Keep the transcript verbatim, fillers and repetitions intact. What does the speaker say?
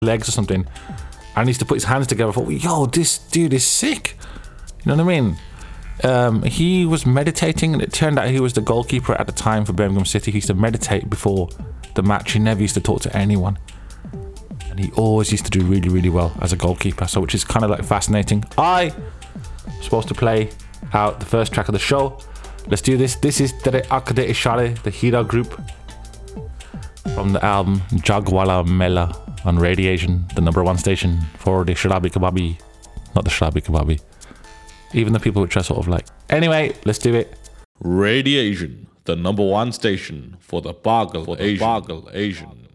legs or something, and he used to put his hands together. I thought, yo, this dude is sick. You know what I mean? Um, he was meditating, and it turned out he was the goalkeeper at the time for Birmingham City. He used to meditate before the match. He never used to talk to anyone, and he always used to do really, really well as a goalkeeper. So, which is kind of like fascinating. I was supposed to play out the first track of the show. Let's do this. This is Dere Akade Ishare, the Hira group, from the album Jagwala Mela on Radiation, the number one station for the Sharabi Kababi, not the Sharabi Kababi. Even the people which are sort of like. Anyway, let's do it. Radiation, the number one station for the Bagal Asian. Bagal Asian.